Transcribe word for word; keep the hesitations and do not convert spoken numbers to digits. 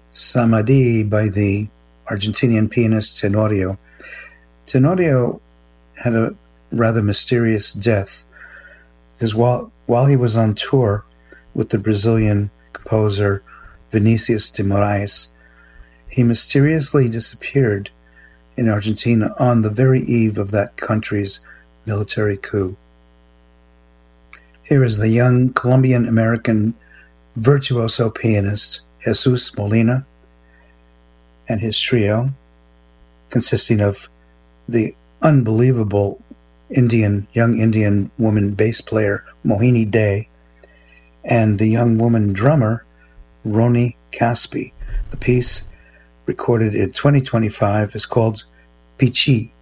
Samadhi by the Argentinian pianist Tenorio. Tenorio had a rather mysterious death because while, while he was on tour with the Brazilian composer Vinicius de Moraes, he mysteriously disappeared in Argentina on the very eve of that country's military coup. Here is the young Colombian-American virtuoso pianist Jesus Molina and his trio, consisting of the unbelievable Indian, young Indian woman bass player Mohini Day and the young woman drummer Roni Caspi. The piece, recorded in twenty twenty-five, is called Pichi.